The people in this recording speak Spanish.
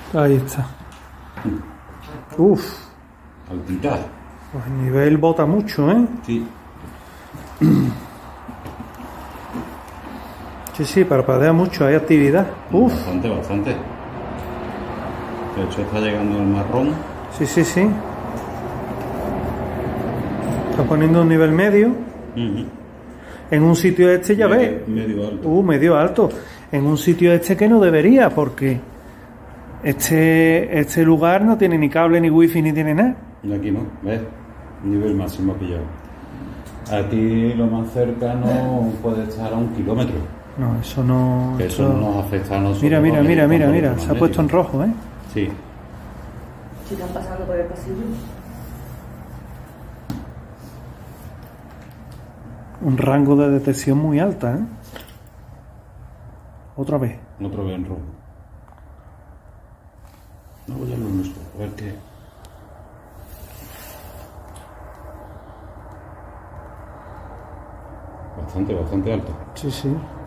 Ahí está. Uf. Altita. Pues el nivel bota mucho, ¿eh? Sí. Sí, parpadea mucho, hay actividad. Uf. Bastante. De hecho está llegando el marrón. Sí. Está poniendo un nivel medio. En un sitio este ya ves. Medio alto. Medio alto. En un sitio este que no debería, porque este lugar no tiene ni cable, ni wifi, ni tiene nada. Y aquí no, ¿ves? Nivel máximo pillado. Aquí lo más cercano puede estar a 1 kilómetro. No, eso no... Que eso no nos afecta a nosotros. Mira. Se ha puesto en rojo, ¿eh? Sí. Si están pasando por el pasillo. Un rango de detección muy alta, ¿eh? Otra vez en rojo. No voy a lo nuestro, a ver qué. Bastante alto. Sí.